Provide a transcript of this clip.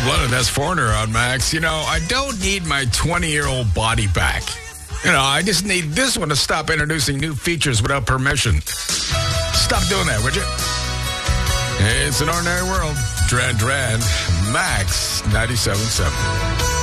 Cold-blooded, that's Foreigner on Max. You know, I don't need my 20-year-old body back. You know, I just need this one to stop introducing new features without permission. Stop doing that, would you? It's an ordinary world. Duran Duran, Max 97.7.